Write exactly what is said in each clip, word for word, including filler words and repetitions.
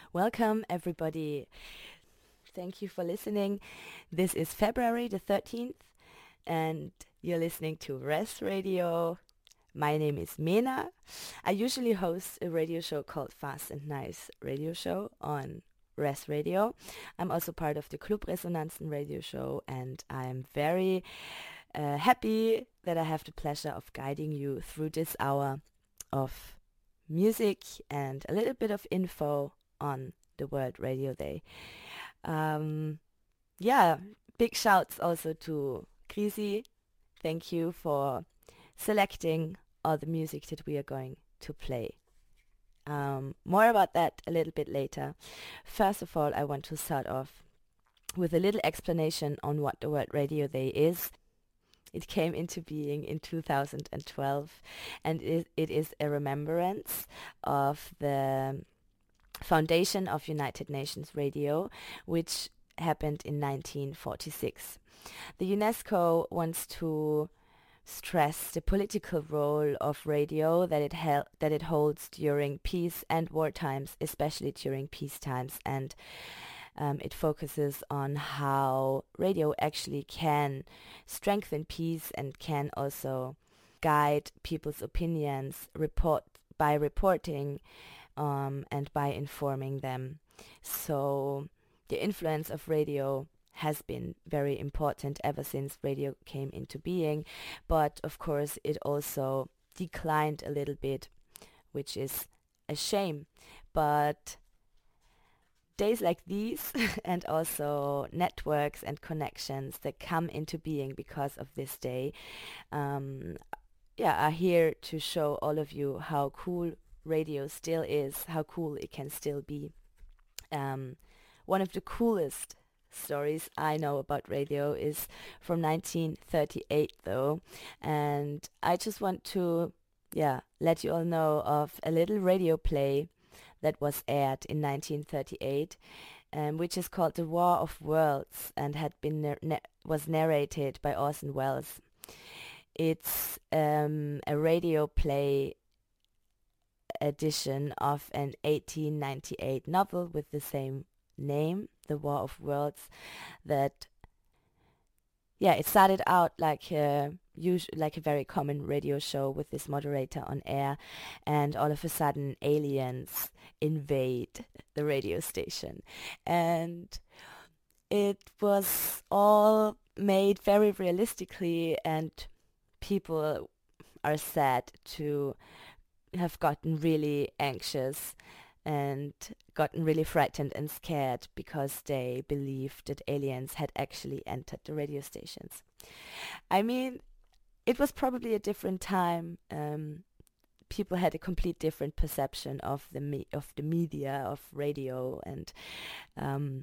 Welcome, everybody. Thank you for listening. This is February the thirteenth, and you're listening to Res Radio. My name is Mena. I usually host a radio show called Fast and Nice Radio Show on Res Radio. I'm also part of the Club Resonanzen radio show, and I'm very uh, happy that I have the pleasure of guiding you through this hour of music and a little bit of info on the World Radio Day. Um, yeah, big shouts also to Krisi. Thank you for selecting all the music that we are going to play. Um, more about that a little bit later. First of all, I want to start off with a little explanation on what the World Radio Day is. It came into being in two thousand twelve, and it, it is a remembrance of the foundation of United Nations Radio, which happened in nineteen forty-six. The UNESCO wants to stress the political role of radio that it hel- that it holds during peace and war times, especially during peace times, and um, it focuses on how radio actually can strengthen peace and can also guide people's opinions report by reporting um, and by informing them. So the influence of radio has been very important ever since radio came into being, but of course it also declined a little bit, which is a shame. But days like these and also networks and connections that come into being because of this day um, yeah, are here to show all of you how cool radio still is, how cool it can still be. Um, one of the coolest stories I know about radio is from nineteen thirty-eight though, and I just want to yeah let you all know of a little radio play that was aired in nineteen thirty-eight, um, which is called The War of Worlds and had been nar- na- was narrated by Orson Welles. It's um, a radio play edition of an eighteen ninety-eight novel with the same name, The War of Worlds, that yeah it started out like a us- like a very common radio show with this moderator on air, and all of a sudden aliens invade the radio station, and it was all made very realistically, and people are said to have gotten really anxious and gotten really frightened and scared because they believed that aliens had actually entered the radio stations. I mean, it was probably a different time. Um, people had a complete different perception of the me- of the media, of radio, and um,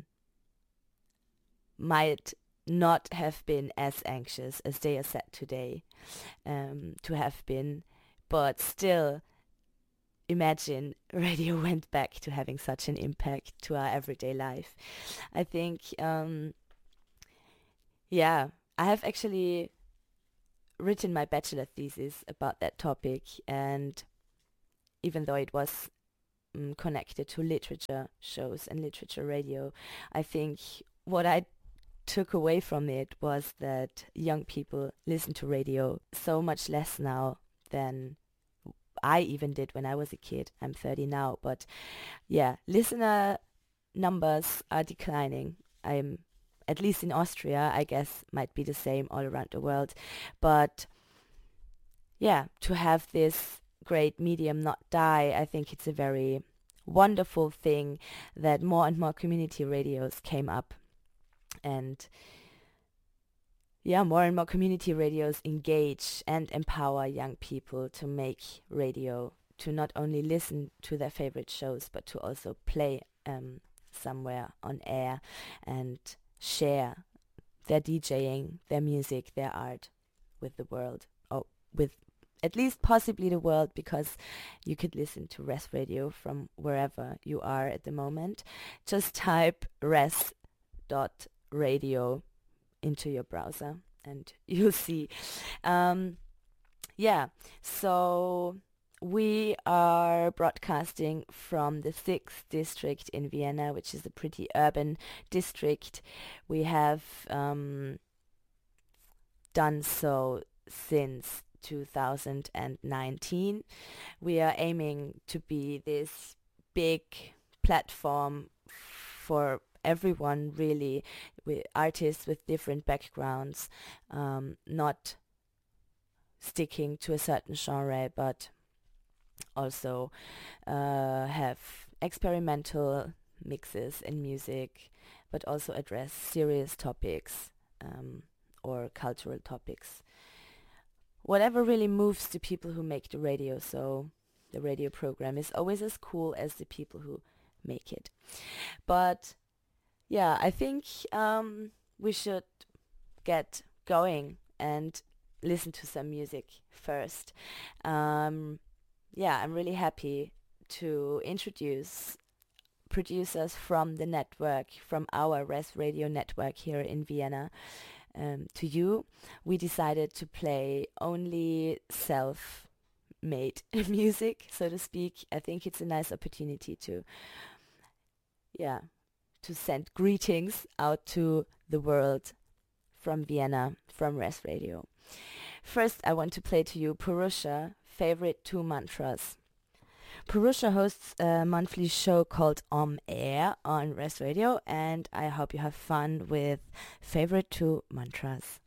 might not have been as anxious as they are said today um, to have been, but still, imagine radio went back to having such an impact to our everyday life. I think, um, yeah, I have actually written my bachelor thesis about that topic, and even though it was um, connected to literature shows and literature radio, I think what I took away from it was that young people listen to radio so much less now than I even did when I was a kid. I'm thirty now, but yeah, listener numbers are declining. I'm, at least in Austria, I guess might be the same all around the world. But yeah, to have this great medium not die, I think it's a very wonderful thing that more and more community radios came up. And yeah, more and more community radios engage and empower young people to make radio, to not only listen to their favorite shows, but to also play um, somewhere on air and share their DJing, their music, their art with the world, or with at least possibly the world, because you could listen to Res Radio from wherever you are at the moment. Just type res dot radio into your browser and you'll see. Um, yeah, so we are broadcasting from the sixth district in Vienna, which is a pretty urban district. We have um, done so since two thousand nineteen. We are aiming to be this big platform for everyone, really, with artists with different backgrounds, um, not sticking to a certain genre, but also uh, have experimental mixes in music, but also address serious topics um, or cultural topics. Whatever really moves the people who make the radio, so the radio program is always as cool as the people who make it. But yeah, I think um, we should get going and listen to some music first. Um, yeah, I'm really happy to introduce producers from the network, from our Res Radio network here in Vienna, um, to you. We decided to play only self-made music, so to speak. I think it's a nice opportunity to, yeah, to send greetings out to the world from Vienna, from Res Radio. First, I want to play to you Purusha, Favorite Two Mantras. Purusha hosts a monthly show called On Air on Res Radio, and I hope you have fun with Favorite Two Mantras.